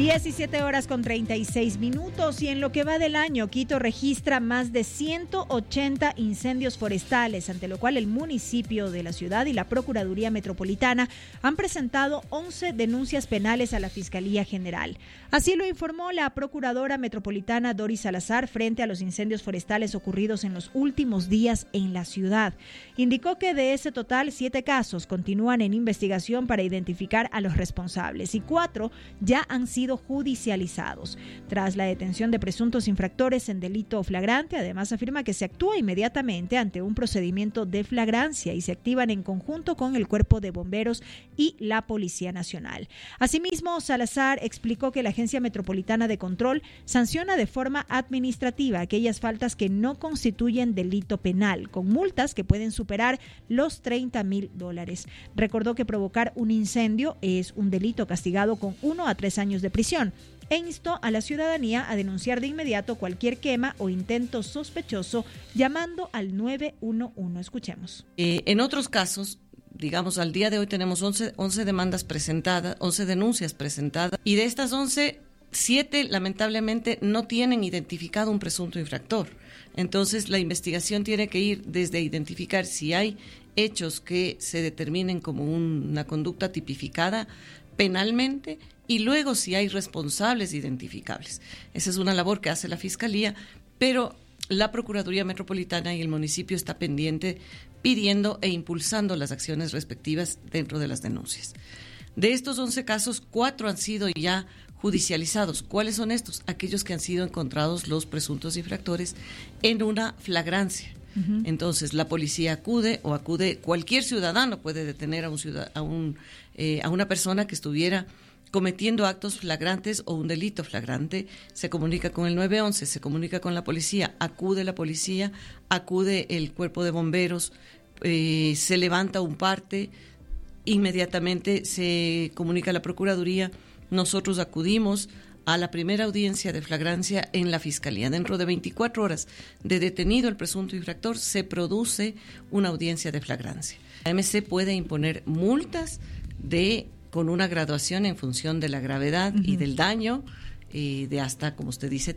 17 horas con 36 minutos y en lo que va del año, Quito registra más de 180 incendios forestales, ante lo cual el municipio de la ciudad y la Procuraduría Metropolitana han presentado 11 denuncias penales a la Fiscalía General. Así lo informó la Procuradora Metropolitana Doris Salazar frente a los incendios forestales ocurridos en los últimos días en la ciudad. Indicó que de ese total, 7 casos continúan en investigación para identificar a los responsables y 4 ya han sido judicializados. Tras la detención de presuntos infractores en delito flagrante, además afirma que se actúa inmediatamente ante un procedimiento de flagrancia y se activan en conjunto con el Cuerpo de Bomberos y la Policía Nacional. Asimismo, Salazar explicó que la Agencia Metropolitana de Control sanciona de forma administrativa aquellas faltas que no constituyen delito penal, con multas que pueden superar los $30,000. Recordó que provocar un incendio es un delito castigado con 1 a 3 años de prisión e instó a la ciudadanía a denunciar de inmediato cualquier quema o intento sospechoso llamando al 911. Escuchemos. En otros casos, digamos, al día de hoy tenemos 11 demandas presentadas, 11 denuncias presentadas, y de estas 11, 7 lamentablemente no tienen identificado un presunto infractor. Entonces la investigación tiene que ir desde identificar si hay hechos que se determinen como una conducta tipificada penalmente y luego si hay responsables identificables. Esa es una labor que hace la Fiscalía, pero la Procuraduría Metropolitana y el municipio está pendiente pidiendo e impulsando las acciones respectivas dentro de las denuncias. De estos 11 casos, 4 han sido ya judicializados. ¿Cuáles son estos? Aquellos que han sido encontrados los presuntos infractores en una flagrancia. Uh-huh. Entonces, la policía acude cualquier ciudadano puede detener a una persona que estuviera cometiendo actos flagrantes o un delito flagrante, se comunica con el 911, se comunica con la policía, acude el cuerpo de bomberos, se levanta un parte, inmediatamente se comunica a la Procuraduría, nosotros acudimos a la primera audiencia de flagrancia en la Fiscalía. Dentro de 24 horas de detenido el presunto infractor, se produce una audiencia de flagrancia. La MC puede imponer multas con una graduación en función de la gravedad y del daño, de hasta, como usted dice,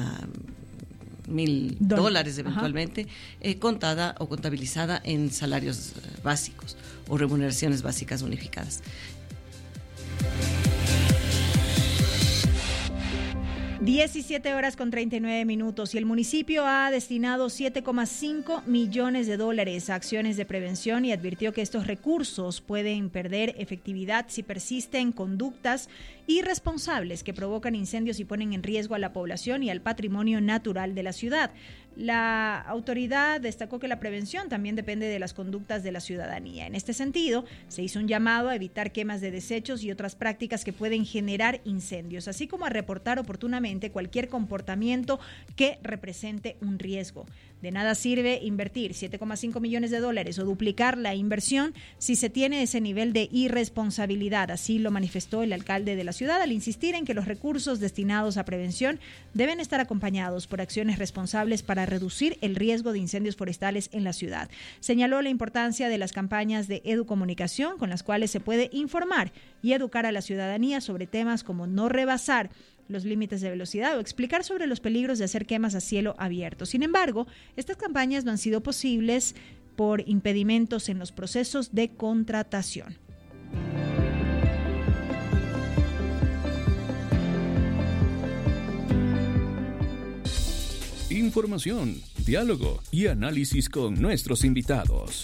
$30,000 eventualmente, contada o contabilizada en salarios básicos o remuneraciones básicas unificadas. 17 horas con 39 minutos y el municipio ha destinado $7,5 millones a acciones de prevención y advirtió que estos recursos pueden perder efectividad si persisten conductas irresponsables que provocan incendios y ponen en riesgo a la población y al patrimonio natural de la ciudad. La autoridad destacó que la prevención también depende de las conductas de la ciudadanía. En este sentido, se hizo un llamado a evitar quemas de desechos y otras prácticas que pueden generar incendios, así como a reportar oportunamente cualquier comportamiento que represente un riesgo. De nada sirve invertir $7,5 millones o duplicar la inversión si se tiene ese nivel de irresponsabilidad. Así lo manifestó el alcalde de la ciudad al insistir en que los recursos destinados a prevención deben estar acompañados por acciones responsables para reducir el riesgo de incendios forestales en la ciudad. Señaló la importancia de las campañas de educomunicación con las cuales se puede informar y educar a la ciudadanía sobre temas como no rebasar los límites de velocidad o explicar sobre los peligros de hacer quemas a cielo abierto. Sin embargo, estas campañas no han sido posibles por impedimentos en los procesos de contratación. Información, diálogo y análisis con nuestros invitados.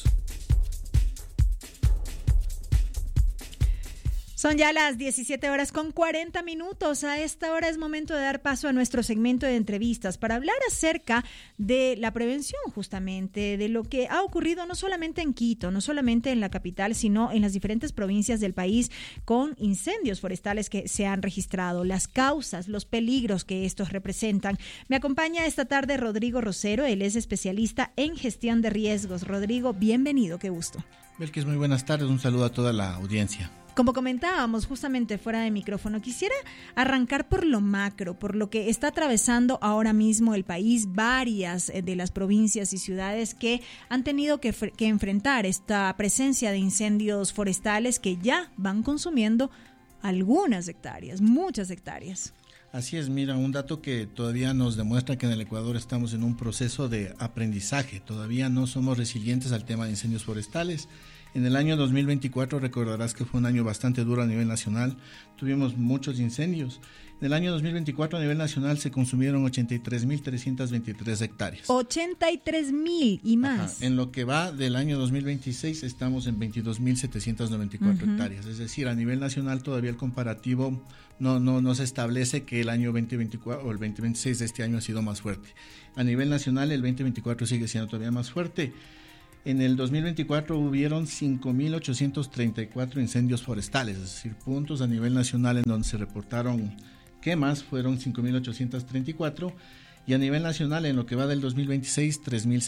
Son ya las 17 horas con 40 minutos. A esta hora es momento de dar paso a nuestro segmento de entrevistas para hablar acerca de la prevención, justamente, de lo que ha ocurrido no solamente en Quito, no solamente en la capital, sino en las diferentes provincias del país con incendios forestales que se han registrado, las causas, los peligros que estos representan. Me acompaña esta tarde Rodrigo Rosero, él es especialista en gestión de riesgos. Rodrigo, bienvenido, qué gusto. Belkis, muy buenas tardes, un saludo a toda la audiencia. Como comentábamos justamente fuera de micrófono, quisiera arrancar por lo macro, por lo que está atravesando ahora mismo el país, varias de las provincias y ciudades que han tenido que enfrentar esta presencia de incendios forestales que ya van consumiendo algunas hectáreas, muchas hectáreas. Así es, mira, un dato que todavía nos demuestra que en el Ecuador estamos en un proceso de aprendizaje, todavía no somos resilientes al tema de incendios forestales. En el año 2024 recordarás que fue un año bastante duro a nivel nacional, tuvimos muchos incendios. En el año 2024 a nivel nacional se consumieron 83.323 hectáreas. 83.000 y más. Ajá. En lo que va del año 2026 estamos en 22.794 hectáreas. Es decir, a nivel nacional todavía el comparativo no se establece que el año 2024 o el 2026 de este año ha sido más fuerte. A nivel nacional el 2024 sigue siendo todavía más fuerte. En el 2024 hubieron 5.834 incendios forestales, es decir, puntos a nivel nacional en donde se reportaron quemas fueron 5.834 y a nivel nacional en lo que va del 2026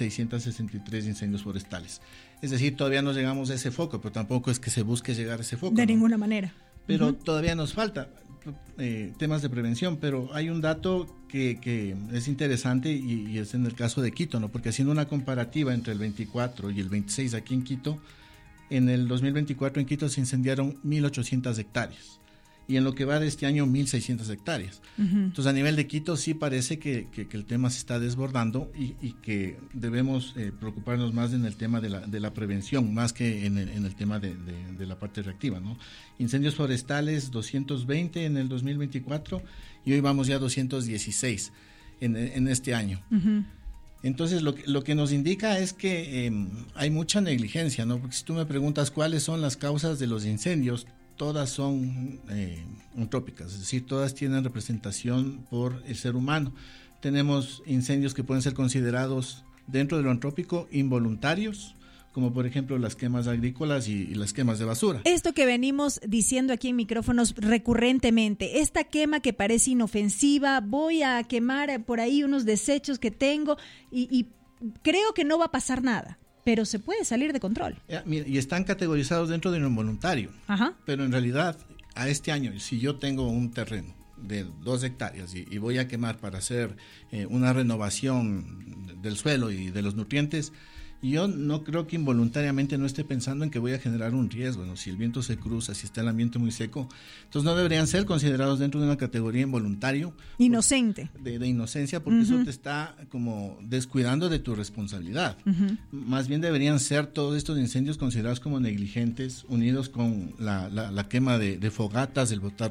3.663 incendios forestales. Es decir, todavía no llegamos a ese foco, pero tampoco es que se busque llegar a ese foco. De ninguna manera. Pero todavía nos falta temas de prevención, pero hay un dato que es interesante y es en el caso de Quito, ¿no? Porque haciendo una comparativa entre el 24 y el 26 aquí en Quito, en el 2024 en Quito se incendiaron 1.800 hectáreas y en lo que va de este año 1.600 hectáreas. Entonces a nivel de Quito sí parece que el tema se está desbordando y que debemos preocuparnos más en el tema de la prevención, más que en el tema de la parte reactiva, ¿no? Incendios forestales 220 en el 2024 y hoy vamos ya a 216 en este año. Entonces lo que nos indica es que hay mucha negligencia, ¿no? Porque si tú me preguntas cuáles son las causas de los incendios, todas son antrópicas, es decir, todas tienen representación por el ser humano. Tenemos incendios que pueden ser considerados dentro de lo antrópico involuntarios, como por ejemplo las quemas agrícolas y las quemas de basura. Esto que venimos diciendo aquí en micrófonos recurrentemente, esta quema que parece inofensiva, voy a quemar por ahí unos desechos que tengo y creo que no va a pasar nada. Pero se puede salir de control. Y están categorizados dentro de lo involuntario. Pero en realidad, a este año, si yo tengo un terreno de 2 hectáreas y voy a quemar para hacer una renovación del suelo y de los nutrientes, yo no creo que involuntariamente no esté pensando en que voy a generar un riesgo, ¿no? Si el viento se cruza, si está el ambiente muy seco, entonces no deberían ser considerados dentro de una categoría involuntario. Inocente. De inocencia, porque eso te está como descuidando de tu responsabilidad. Más bien deberían ser todos estos incendios considerados como negligentes, unidos con la quema de fogatas, el botar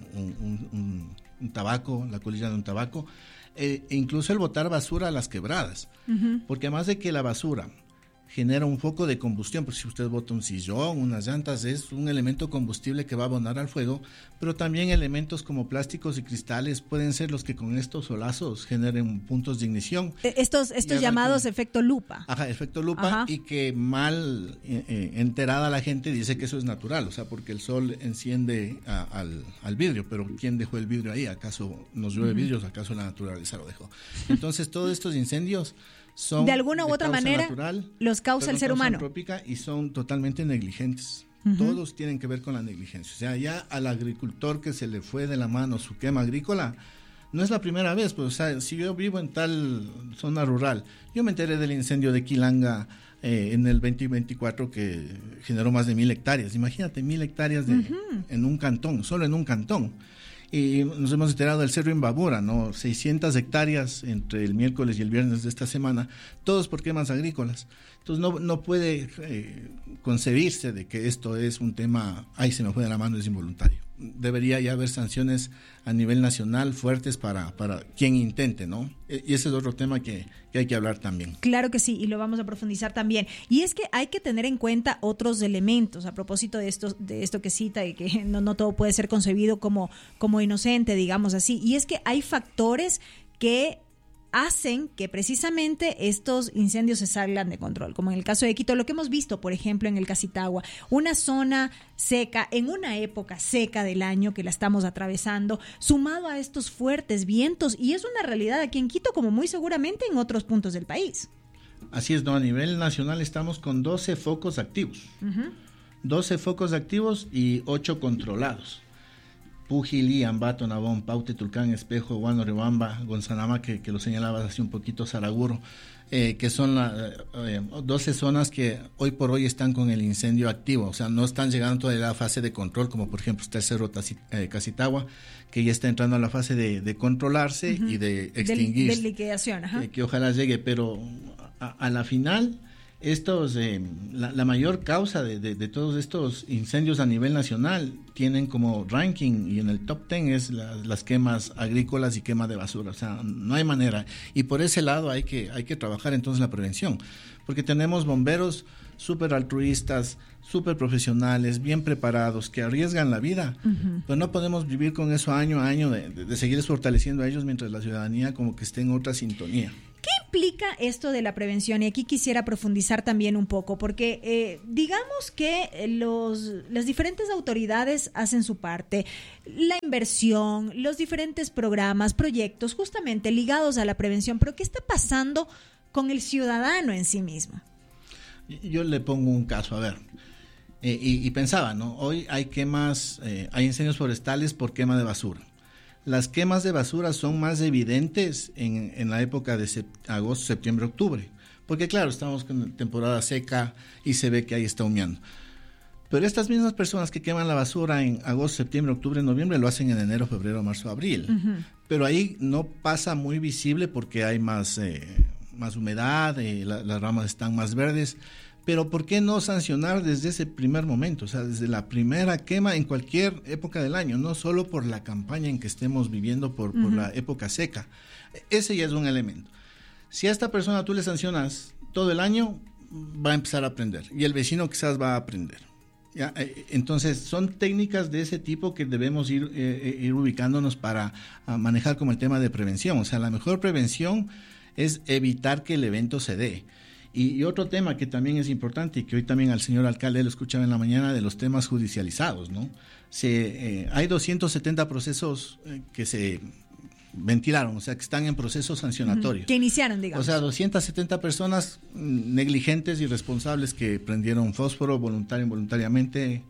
un tabaco, la colilla de un tabaco, e incluso el botar basura a las quebradas, porque además de que la basura genera un foco de combustión, porque si usted bota un sillón, unas llantas, es un elemento combustible que va a abonar al fuego, pero también elementos como plásticos y cristales pueden ser los que con estos solazos generen puntos de ignición. Estos llamados efecto lupa. Efecto lupa, y que mal enterada la gente dice que eso es natural, o sea, porque el sol enciende al vidrio, pero ¿quién dejó el vidrio ahí? ¿Acaso nos llueve vidrios? ¿Acaso la naturaleza lo dejó? Entonces todos estos incendios son de alguna u otra manera natural, los causa el ser humano y son totalmente negligentes. Todos tienen que ver con la negligencia. O sea, ya al agricultor que se le fue de la mano su quema agrícola, no es la primera vez, pues, o sea, si yo vivo en tal zona rural, yo me enteré del incendio de Quilanga en el 2024 que generó más de 1.000 hectáreas. Imagínate, 1.000 hectáreas en un cantón, solo en un cantón. Y nos hemos enterado del Cerro Imbabura, ¿no? 600 hectáreas entre el miércoles y el viernes de esta semana, todos por quemas agrícolas. Entonces no puede concebirse de que esto es un tema, ay, se me fue de la mano, es involuntario. Debería ya haber sanciones a nivel nacional fuertes para quien intente, ¿no? Y ese es otro tema que hay que hablar también. Claro que sí, y lo vamos a profundizar también. Y es que hay que tener en cuenta otros elementos a propósito de esto que cita y que no todo puede ser concebido como inocente, digamos así. Y es que hay factores que hacen que precisamente estos incendios se salgan de control, como en el caso de Quito, lo que hemos visto, por ejemplo, en el Casitagua, una zona seca, en una época seca del año que la estamos atravesando, sumado a estos fuertes vientos, y es una realidad aquí en Quito, como muy seguramente en otros puntos del país. Así es, ¿no? A nivel nacional estamos con 12 focos activos, 12 focos activos y 8 controlados. Pujilí, Ambato, Nabón, Paute, Tulcán, Espejo, Guano, Riobamba, Gonzanama, que lo señalabas hace un poquito, Saraguro, que son 12 zonas que hoy por hoy están con el incendio activo, o sea, no están llegando todavía a la fase de control, como por ejemplo está el Cerro Casitagua, que ya está entrando a la fase de controlarse y de extinguirse. De liquidación, ajá. Que ojalá llegue, pero a la final, la mayor causa de todos estos incendios a nivel nacional tienen como ranking, y en el top 10 es las quemas agrícolas y quema de basura, o sea, no hay manera, y por ese lado hay que trabajar entonces la prevención, porque tenemos bomberos súper altruistas, súper profesionales, bien preparados, que arriesgan la vida, pero no podemos vivir con eso año a año, de seguir fortaleciendo a ellos mientras la ciudadanía como que esté en otra sintonía. ¿Qué implica esto de la prevención? Y aquí quisiera profundizar también un poco, porque digamos que las diferentes autoridades hacen su parte, la inversión, los diferentes programas, proyectos justamente ligados a la prevención, pero ¿qué está pasando con el ciudadano en sí mismo? Yo le pongo un caso, a ver, y pensaba, ¿no? Hoy hay quemas, hay incendios forestales por quema de basura. Las quemas de basura son más evidentes en la época de agosto, septiembre, octubre, porque claro, estamos con temporada seca y se ve que ahí está humeando. Pero estas mismas personas que queman la basura en agosto, septiembre, octubre, noviembre, lo hacen en enero, febrero, marzo, abril. Pero ahí no pasa muy visible porque hay más humedad, las ramas están más verdes. Pero ¿por qué no sancionar desde ese primer momento? O sea, desde la primera quema en cualquier época del año, no solo por la campaña en que estemos viviendo por la época seca. Ese ya es un elemento. Si a esta persona tú le sancionas todo el año, va a empezar a aprender. Y el vecino quizás va a aprender. ¿Ya? Entonces, son técnicas de ese tipo que debemos ir ubicándonos para manejar como el tema de prevención. O sea, la mejor prevención es evitar que el evento se dé. Y otro tema que también es importante y que hoy también al señor alcalde lo escuchaba en la mañana, de los temas judicializados, ¿no? Hay 270 procesos que se ventilaron, o sea, que están en procesos sancionatorios. Que iniciaron, digamos. O sea, 270 personas negligentes y irresponsables que prendieron fósforo involuntariamente.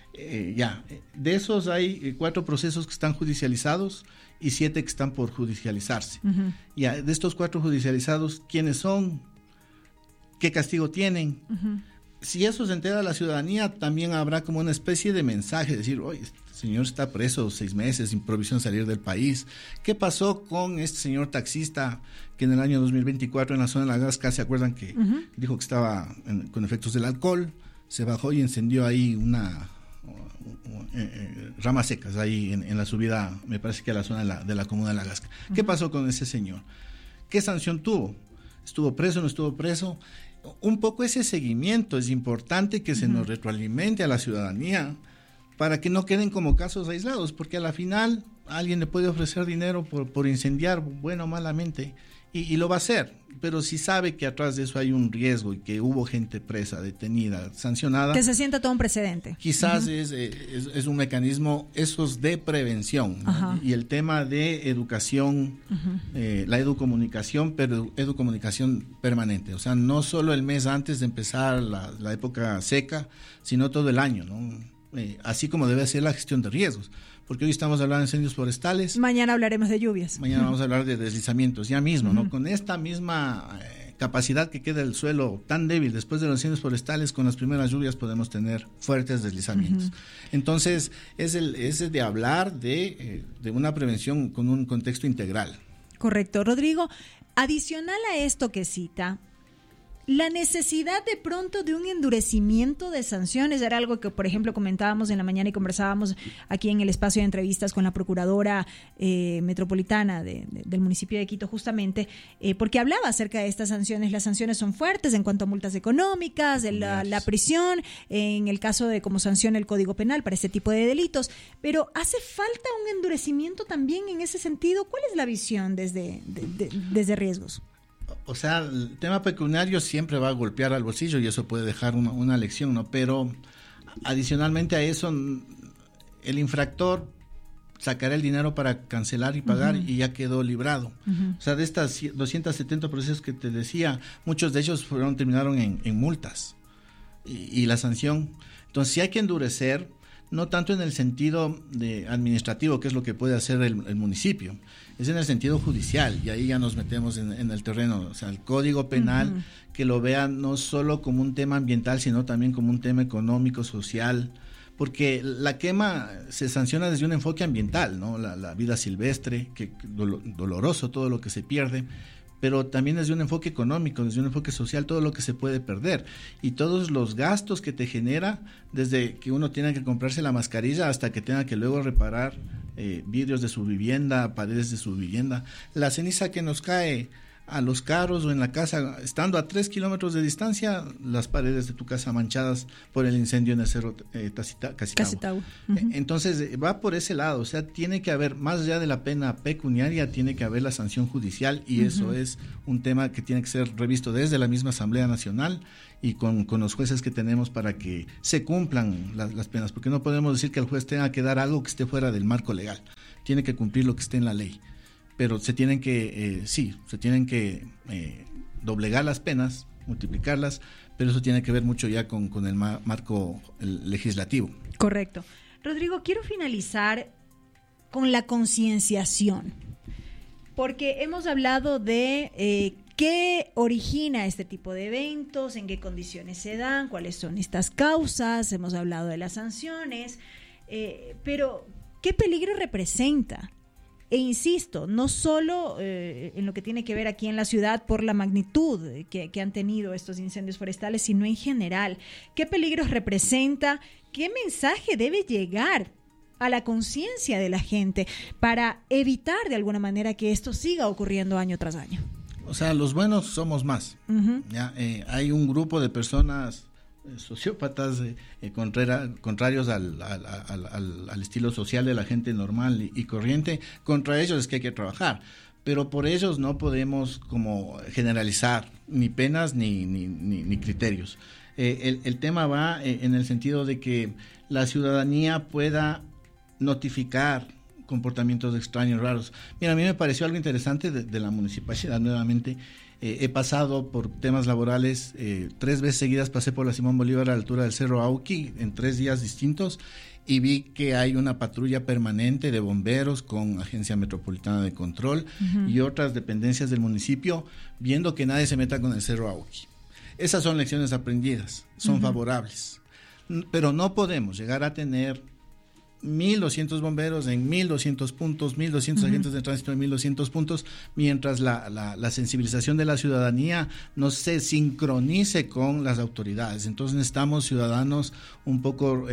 De esos hay 4 procesos que están judicializados y 7 que están por judicializarse. Ya, de estos 4 judicializados, ¿quiénes son? ¿Qué castigo tienen? Si eso se entera a la ciudadanía, también habrá como una especie de mensaje, decir, oye, este señor está preso 6 meses, sin provisión de salir del país. ¿Qué pasó con este señor taxista que en el año 2024 en la zona de La Gasca, se acuerdan que dijo que estaba con efectos del alcohol, se bajó y encendió ahí ramas secas ahí en la subida, me parece que a la zona de la comuna de La Gasca? ¿Qué pasó con ese señor? ¿Qué sanción tuvo? ¿Estuvo preso o no estuvo preso? Un poco ese seguimiento es importante, que se nos retroalimente a la ciudadanía para que no queden como casos aislados, porque a la final alguien le puede ofrecer dinero por incendiar, bueno o malamente, y lo va a hacer, pero si sabe que atrás de eso hay un riesgo y que hubo gente presa, detenida, sancionada, que se sienta todo un precedente. Quizás es un mecanismo esos de prevención, ¿no? Y el tema de educación, la educomunicación, pero educomunicación permanente, o sea, no solo el mes antes de empezar la época seca, sino todo el año, ¿no? Así como debe ser la gestión de riesgos. Porque hoy estamos hablando de incendios forestales. Mañana hablaremos de lluvias. Mañana vamos a hablar de deslizamientos, ya mismo, ¿no? Con esta misma capacidad que queda el suelo tan débil después de los incendios forestales, con las primeras lluvias podemos tener fuertes deslizamientos. Entonces, es de hablar de una prevención con un contexto integral. Correcto. Rodrigo, adicional a esto que cita, la necesidad de pronto de un endurecimiento de sanciones era algo que, por ejemplo, comentábamos en la mañana y conversábamos aquí en el espacio de entrevistas con la procuradora metropolitana del municipio de Quito, justamente porque hablaba acerca de estas sanciones. Las sanciones son fuertes en cuanto a multas económicas, de la prisión, en el caso de cómo sanciona el Código Penal para este tipo de delitos, pero hace falta un endurecimiento también en ese sentido. ¿Cuál es la visión desde riesgos? O sea, el tema pecuniario siempre va a golpear al bolsillo y eso puede dejar una lección, ¿no? Pero adicionalmente a eso, el infractor sacará el dinero para cancelar y pagar y ya quedó librado. O sea, de estas 270 procesos que te decía, muchos de ellos terminaron en multas y la sanción. Entonces, sí hay que endurecer. no tanto en el sentido de administrativo, que es lo que puede hacer el municipio, es en el sentido judicial, y ahí ya nos metemos en el terreno, o sea, el Código Penal, que lo vean no solo como un tema ambiental, sino también como un tema económico, social, porque la quema se sanciona desde un enfoque ambiental, ¿no? La vida silvestre, que doloroso todo lo que se pierde, pero también desde un enfoque económico, desde un enfoque social, todo lo que se puede perder y todos los gastos que te genera, desde que uno tiene que comprarse la mascarilla hasta que tenga que luego reparar vidrios de su vivienda, paredes de su vivienda, la ceniza que nos cae a los carros o en la casa, estando a 3 kilómetros de distancia, las paredes de tu casa manchadas por el incendio en el cerro Casitagua. Entonces va por ese lado, o sea, tiene que haber, más allá de la pena pecuniaria, tiene que haber la sanción judicial, y eso es un tema que tiene que ser revisto desde la misma Asamblea Nacional y con los jueces que tenemos para que se cumplan las penas, porque no podemos decir que el juez tenga que dar algo que esté fuera del marco legal, tiene que cumplir lo que esté en la ley. Pero se tienen que, doblegar las penas, multiplicarlas, pero eso tiene que ver mucho ya con el marco legislativo. Correcto. Rodrigo, quiero finalizar con la concienciación, porque hemos hablado de qué origina este tipo de eventos, en qué condiciones se dan, cuáles son estas causas, hemos hablado de las sanciones, pero ¿qué peligro representa? E insisto, no solo en lo que tiene que ver aquí en la ciudad por la magnitud que han tenido estos incendios forestales, sino en general. ¿Qué peligros representa? ¿Qué mensaje debe llegar a la conciencia de la gente para evitar de alguna manera que esto siga ocurriendo año tras año? O sea, los buenos somos más. ¿Ya? Hay un grupo de personas sociópatas contrarios al estilo social de la gente normal y corriente. Contra ellos es que hay que trabajar, pero por ellos no podemos como generalizar ni penas ni criterios. El tema va en el sentido de que la ciudadanía pueda notificar comportamientos extraños, raros. Mira, a mí me pareció algo interesante de la municipalidad nuevamente. He pasado por temas laborales, 3 veces seguidas pasé por la Simón Bolívar a la altura del Cerro Auqui en 3 días distintos, y vi que hay una patrulla permanente de bomberos con Agencia Metropolitana de Control y otras dependencias del municipio, viendo que nadie se meta con el Cerro Auqui. Esas son lecciones aprendidas, son favorables, pero no podemos llegar a tener 1.200 bomberos en 1.200 puntos, 1.200 agentes de tránsito en 1.200 puntos, mientras la sensibilización de la ciudadanía no se sincronice con las autoridades. Entonces necesitamos ciudadanos un poco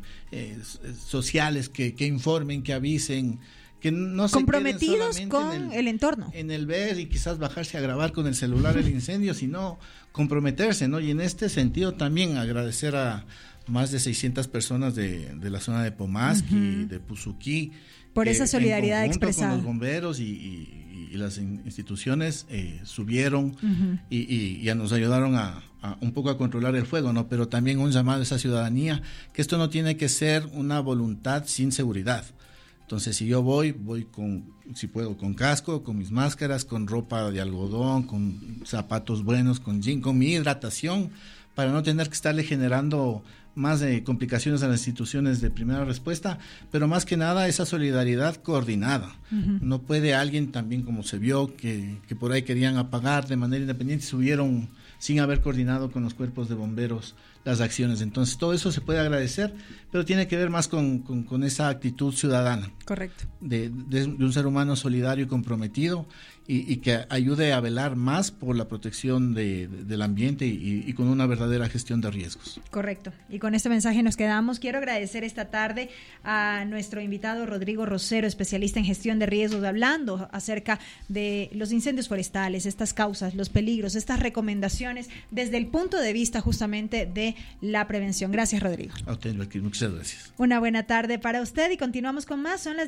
sociales que informen, que avisen, que no se comprometidos con el entorno, en el ver y quizás bajarse a grabar con el celular el incendio, sino comprometerse, ¿no? Y en este sentido también agradecer a más de 600 personas de la zona de Pomasqui, de Puzuquí, por esa solidaridad expresada con los bomberos y las instituciones subieron y nos ayudaron a un poco a controlar el fuego, ¿no? Pero también un llamado a esa ciudadanía, que esto no tiene que ser una voluntad sin seguridad. Entonces, si yo voy si puedo, con casco, con mis máscaras, con ropa de algodón, con zapatos buenos, con jean, con mi hidratación, para no tener que estarle generando más complicaciones a las instituciones de primera respuesta, pero más que nada esa solidaridad coordinada. No puede alguien también, como se vio, que por ahí querían apagar de manera independiente, subieron sin haber coordinado con los cuerpos de bomberos las acciones. Entonces todo eso se puede agradecer, pero tiene que ver más con esa actitud ciudadana. Correcto. De un ser humano solidario y comprometido, y que ayude a velar más por la protección del ambiente y con una verdadera gestión de riesgos. Correcto. Y con este mensaje nos quedamos. Quiero agradecer esta tarde a nuestro invitado Rodrigo Rosero, especialista en gestión de riesgos, hablando acerca de los incendios forestales, estas causas, los peligros, estas recomendaciones desde el punto de vista justamente de la prevención. Gracias, Rodrigo. A usted, muchas gracias. Una buena tarde para usted y continuamos con más. Son las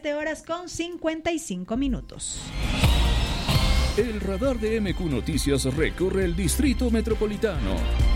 17:55. El radar de MQ Noticias recorre el Distrito Metropolitano.